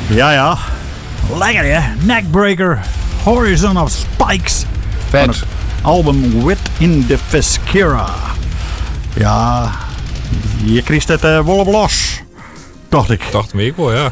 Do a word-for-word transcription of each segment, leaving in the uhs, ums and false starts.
Ja, ja. Lekker, hè? Neckbreaker, Horizon of Spikes. Vet. Van het album Wit in the Fesquera. Ja, je kreeg het uh, wel op los. Dacht ik. Dacht me ik wel, ja.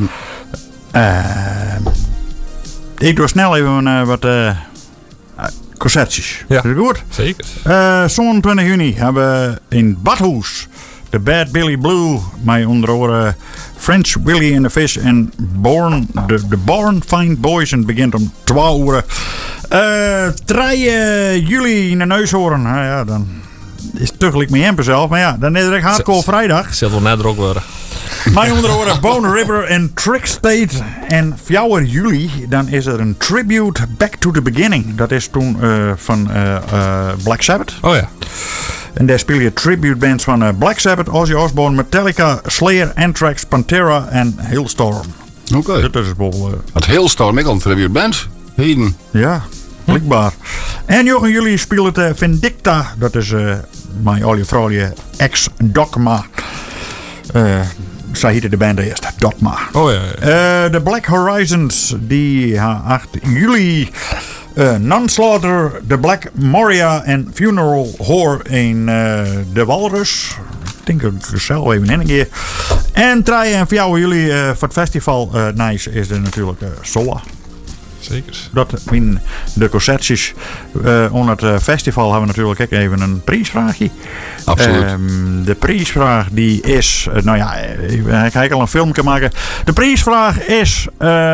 Uh, ik doe snel even uh, wat uh, concertjes. Ja. Is dat goed? Zeker. Uh, zesentwintig juni hebben we in Badhoes de Bad Billy Blue. Met onder andere French Willy and the Fish en Born, de, de Born Fine Boys. En het begint om twaalf uur. Uh, drie juli in de Neushoorn. Nou ja, dan is het tegelijk met hem zelf. Maar ja, dan is het echt hardcore vrijdag. Zit wel net druk worden. Maar onder andere Bone River en Trick State. En vier juli, dan is er een tribute Back to the Beginning. Dat is toen uh, van uh, uh, Black Sabbath. Oh ja. En daar speel je tribute bands van uh, Black Sabbath, Ozzy Osbourne, Metallica, Slayer, Anthrax, Pantera en Hailstorm. Oké. Okay. Dat is wel... Uh, Het Hailstorm, ik al een tribute band. Heden. Ja, blijkbaar. En jochen jullie spelen het uh, Vindicta. Dat is uh, mijn oude vrouwje ex-Dogma. Uh, zij heette de band eerst, Dogma. Oh ja. ja. Uh, de Black Horizons, die uh, acht juli... Uh, Nonslaughter, The Black Moria en Funeral Whore in uh, De Walrus. Ik denk dat ik zelf even in een keer. En drie en vier juli uh, voor het festival uh, nice is er natuurlijk uh, Soa. Zeker. Dat in de concertjes uh, onder het uh, festival hebben we natuurlijk ook even een prijsvraagje. Absoluut. Um, de prijsvraag die is, uh, nou ja, ik, ik ga al een filmpje maken. De prijsvraag is,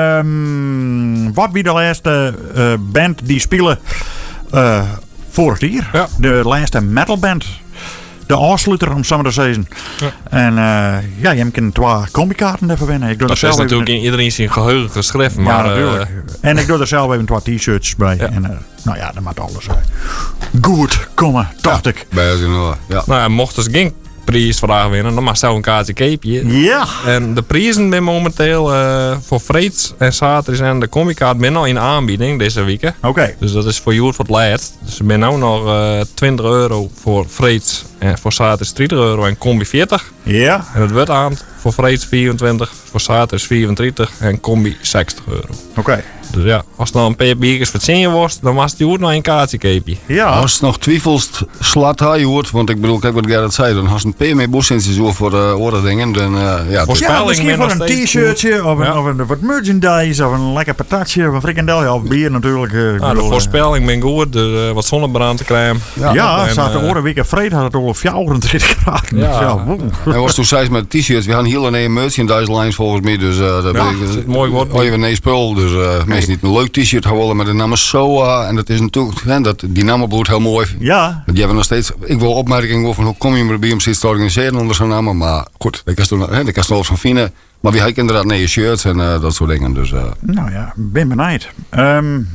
um, wat wie de laatste uh, band die spelen uh, vorig jaar? Ja. De laatste metalband. De afsluiter, om zo maar te zeggen. Ja. En uh, ja, je kan twee combi-kaarten even winnen. Ik doe Dat er zelf is natuurlijk even... in iedereen zijn geheugen geschreven. Ja, Maar, natuurlijk. Uh, en ik doe er zelf even twee t-shirts bij. Ja. En uh, nou ja, dan moet alles uh, goed komen, dacht Ja, ik. bij ons in orde. Ja. nou ja, mochten ze geen prijsvraag winnen, dan mag ze een kaartje keepje. Ja. En de prijzen zijn momenteel uh, voor Freeds en Saturdags en de Comic-kaart ben al in aanbieding deze week. Oké. Okay. Dus dat is voor jou voor het laatst. Dus ik ben nu nog uh, twintig euro voor Freeds en voor Saturdags dertig euro en combi veertig. Ja. En het wordt aan voor Freeds vierentwintig, voor Saturdags vierentwintig en combi zestig euro. Oké. Okay. Dus ja, als het dan een paar biertjes voor het zingen was, dan was het goed nog een kaartje keepje. Ja. Als je nog twijfelt, slaat hij hoort. Want ik bedoel, kijk wat Gerrit zei. Dan had je een P M busjes zo voor de andere dingen. Dan, uh, ja, Voor dus- spelling Ja, misschien ben voor nog een steeds t-shirtje of, een, Ja. of een wat merchandise of een lekker patatje of een frikandel. Ja, of bier natuurlijk. Uh, ik Nou, de bedoel, uh, voorspelling ben goed, dus uh, wat zonnebrand te krijgen. Ja, ja en, staat de uh, oren week vrede had het al op vierentwintig graden. Ja. Dus ja, woe. En was toen zei met t-shirts. We gaan heel een merchandise lines volgens mij. Dus uh, dat Ja, ben ik, zit mooi wordt. oh, even een spul. Dus uh, mensen niet een leuk t-shirt houden met de naam Soa. En dat is natuurlijk, hè, dat, die naam bloed heel mooi. Ja. Die hebben nog steeds, ik wil opmerkingen over hoe kom je erbij om zoiets te organiseren onder zo'n naam. Maar goed, ik kan er ik kan van vinden. Maar wie heeft inderdaad nee shirts en uh, dat soort dingen. Dus, uh. Nou ja, ben benieuwd. Um,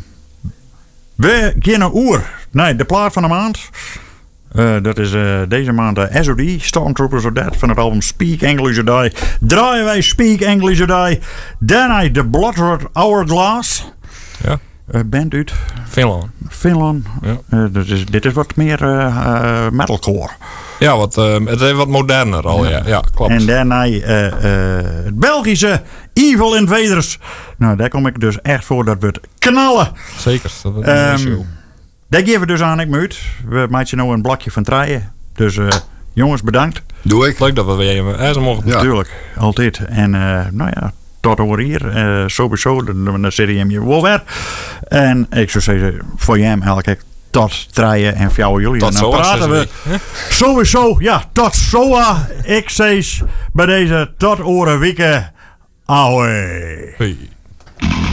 we gaan naar Oer. Nee, de plaat van de maand. Uh, dat is uh, deze maand uh, S O D, Stormtroopers of Death, van het album Speak English or Die. Draaien wij Speak English or Die. Daarna The Bloodrot Hourglass. Ja. Uh, band uit Finland. Finland. Ja. Uh, dus is, dit is wat meer uh, uh, metalcore. Ja, wat, uh, het is wat moderner al, ja. Ja, klopt. En daarna uh, uh, het Belgische Evil Invaders. Nou, daar kom ik dus echt voor dat we het knallen. Zeker. Dat is een Um, show. daar geven we dus aan, ik moet. We maken nou een blokje van draaien. Dus uh, jongens, bedankt. Doe ik. Leuk dat we weer even ijzer mogen. Ja. Natuurlijk, altijd. En uh, nou ja, tot hoor hier. Uh, sowieso, dan, dan zit je hem hier wel weer. En ik zou zeggen, voor jij hem elke tot draaien en voor jou jullie. Tot en dan zo, praten we sowieso, ja, tot zoa. Ik zeg bij deze tot oren weken. Ahoy. Hey.